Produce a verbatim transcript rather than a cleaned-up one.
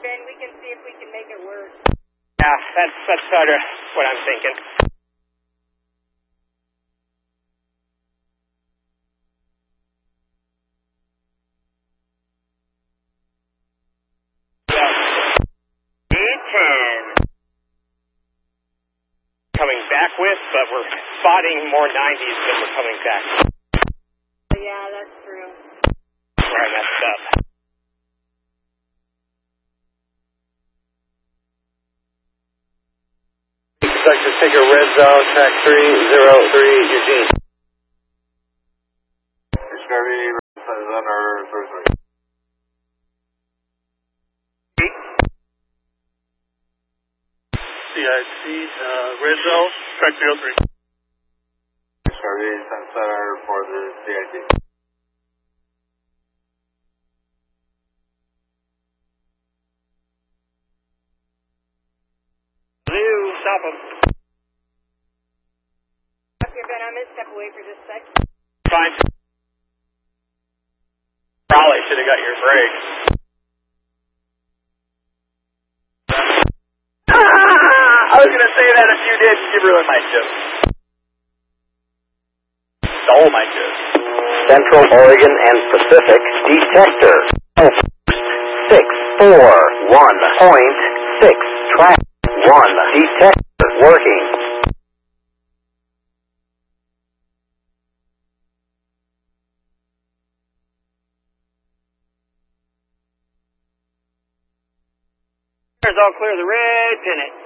Ben, we can see if we can make it work. Yeah, that's, that's sort of what I'm thinking. D ten. Coming back with, but we're spotting more nineties than we're coming back. Yeah, that's true. Where I messed up. Sector figure red zone, track three zero three, Eugene. Discovery, under three three. C I C, uh, red zone, track three oh three. Discovery, center for the C I C. Blue, stop him. Okay, Ben, I'm going to step away for just a sec. Fine. Probably should have got your break. Ah, I was going to say that if you did, you ruined my joke. Stole my joke. Central Oregon and Pacific detector. six four one point six track one detector working. All clear, the red pin it.